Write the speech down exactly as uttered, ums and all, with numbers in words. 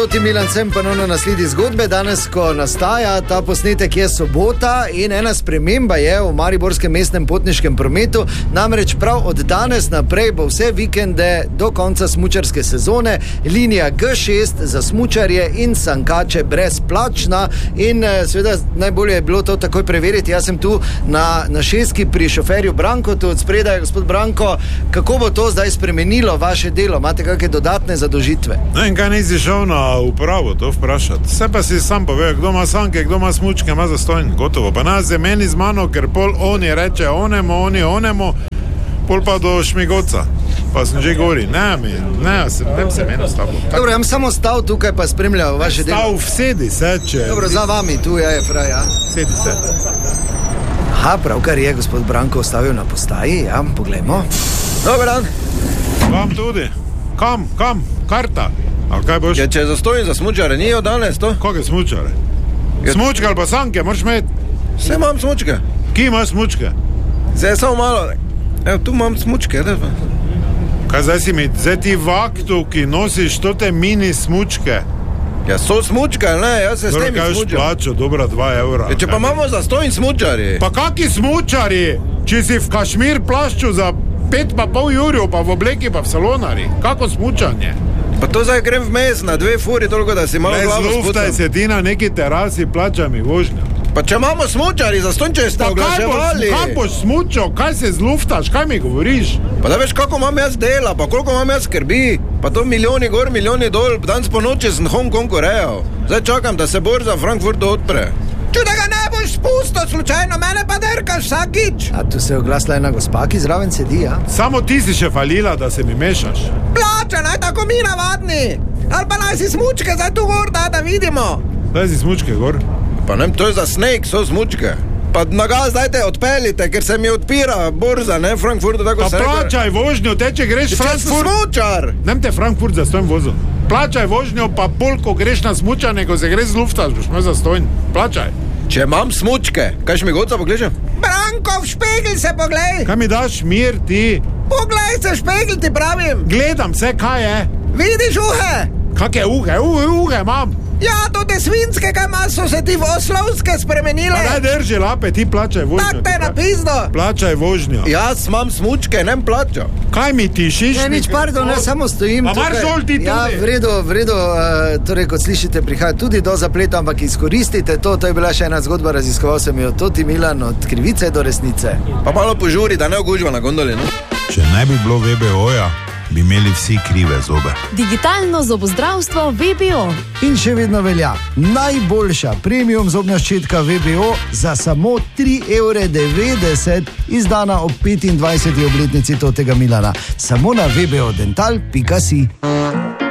Ti Milan sem ponovno nasledi zgodbe. Danes, ko nastaja ta posnetek, je sobota in ena sprememba je v mariborskem mestnem potniškem prometu. Namreč prav od danes naprej bo vse vikende do konca smučarske sezone linija G šest za smučarje in sankače brezplačna. In seveda najbolje je bilo to takoj preveriti. Jaz sem tu na, na šestki pri šoferju Branko, tu od spredaj. Gospod Branko, kako bo to zdaj spremenilo vaše delo? Imate kakšne dodatne zadožitve? No in kaj nisi šel na upravo to vprašati. Vse pa si sam pove, kdo ima sanke, kdo ima smučke, ima zastojn, gotovo. Pa nas je meni z mano, ker pol oni reče onemo, oni onemo, pol pa do Šmigoca. Pa sem že govori, ne mi, ne, se, ne se meni ostalo. Dobro, jaz samo stav tukaj pa spremljal vaše delo. Stav, vsedi se, če... Dobro, za vami, tu je fraj, ja. Sedi se. Aha, pravkar je gospod Branko ostavil na postaji, ja, poglejmo. Dobar dan. Vam tudi. Kam, kam, karta. Ali kaj boš? Ja, če zastojim za smučare, nijo danes to? Kakve smučare? Ja. Smučke ali pa sanke, moraš imeti. Vse imam smučke. Ki imaš smučke? Zdaj samo malo. Evo, tu imam smučke. Da. Kaj zdaj si mi, zdaj ti vaktu, ki nosiš tote mini smučke? Ja, so smučke, ne, jaz se Dobro, s temi kaj smučam. plačo, dobra dva evra. Ja, če pa imamo zastojim smučari. Pa kaki smučari? Če si v Kašmir plašču za pet pa pol jurjev, pa v obleki pa v salonari. Kako smučanje? Pa to zdaj grem vmes na dve furi, toliko da si malo Ne glavo zluftaj spucam. se ti na neki terasi, plača mi vožnja. Pa če imamo smučari, zastojim, če ste Pa kaj boš, oglaševali. kaj boš smučal, kaj se zluftaš, kaj mi govoriš? Pa da veš, kako imam jaz dela, pa koliko imam jaz skrbi. Pa to milijoni gor, milijoni dol, danes po noči sem Hong Kong urejal. Zdaj čakam, da se borza v Frankfurtu odpre. Če da ga ne boš spustil slučajno, mene pa derkaš vsakič. A tu se je oglasila ena gospa, ki zraven sedi, ja? Samo ti si še falila, da se mi mešaš. Plača, naj tako mi navadni. Ali pa naj si smučke zdaj tu gor, da, da vidimo. Daj si smučke gor. Pa ne, to je za sneg, so smučke. Pa na gaz dajte odpeljite, ker se mi odpira borza, ne, Frankfurtu, tako Pa se reče. plačaj vožnjo, te če greš Če sem Frankfurt... smučar. Nem te Frankfurt za stojn vozil. Plačaj vožnjo, pa pol, ko greš na smučanje, ko se greš zluftaš, boš imel za stojn. Plačaj. Če imam smučke, kaj še mi goca pogledaš? Branko, v špegel se poglej. Kaj mi daš mir, ti? Poglej se, špegel ti pravim. Gledam se, kaj je. Vidiš uhe? Kakje uhe, uhe, uhe imam. Ja, to te svinske, kaj imaš, so se ti v oslovske spremenile. Pa daj drži lape, ti plačaj vožnjo. Tak te ti na pizdo. Plačaj vožnjo. Jaz imam smučke, nem plačal. Kaj mi tišiš? Ne, nič, pardon, ne, samo stojim Pa mar tukaj. zol ti Ja, tudi. v redu, v redu, uh, torej, kot slišite, prihaja tudi do zapleta, ampak izkoristite to, to je bila še ena zgodba, raziskoval sem jo, to ti Milan, od krivice do resnice. Pa malo požuri, da ne ogužva na gondoli, ne? Če ne bi bilo V B O-ja, bi imeli vsi krive zobe. Digitalno zobozdravstvo V B O. In še vedno velja najboljša premium zobna ščetka V B O za samo tri evre devetdeset, izdana ob petindvajseti obletnici totega Milana. Samo na v b o dental pika si.